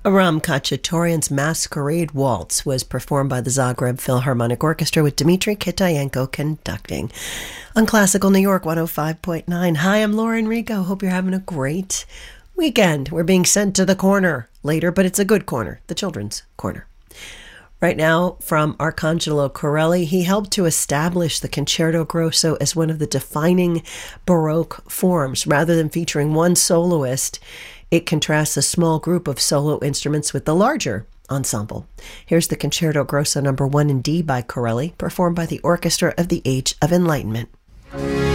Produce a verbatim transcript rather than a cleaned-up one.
Aram Khachaturian's Masquerade Waltz was performed by the Zagreb Philharmonic Orchestra with Dmitry Kitayenko conducting on Classical New York one oh five point nine. Hi, I'm Lauren Rico. Hope you're having a great weekend. We're being sent to the corner later, but it's a good corner, the children's corner. Right now, from Arcangelo Corelli, he helped to establish the Concerto Grosso as one of the defining Baroque forms. Rather than featuring one soloist, it contrasts a small group of solo instruments with the larger ensemble. Here's the Concerto Grosso number one in D by Corelli, performed by the Orchestra of the Age of Enlightenment.